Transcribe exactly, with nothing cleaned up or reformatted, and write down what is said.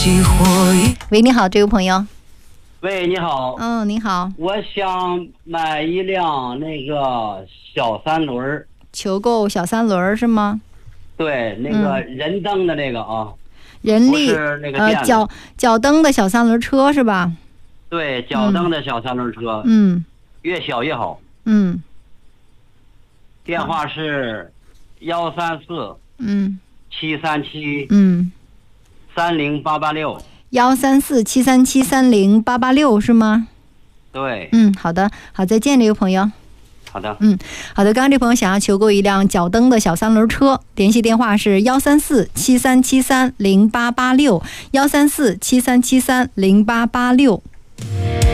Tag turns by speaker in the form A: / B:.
A: 起火焰。
B: 喂，你好，这位朋友。
C: 喂，你好。
B: 嗯，你好。
C: 我想买一辆那个小三轮。
B: 求购小三轮是吗？
C: 对，那个人蹬的那个啊。
B: 嗯、人力
C: 是那个
B: 呃脚脚蹬的小三轮车是吧？
C: 对，脚蹬的小三轮车。
B: 嗯。
C: 越小越好。
B: 嗯。
C: 电话是幺三四
B: 嗯
C: 七三七
B: 嗯
C: 三零八八六。
B: 幺三四七三七三零八八六是吗？
C: 对。
B: 嗯，好的，好，再见，这位朋友。
C: 好的。
B: 嗯，好的。刚刚这朋友想要求购一辆脚蹬的小三轮车，联系电话是幺三四七三七三零八八六，幺三四七三七三零八八六。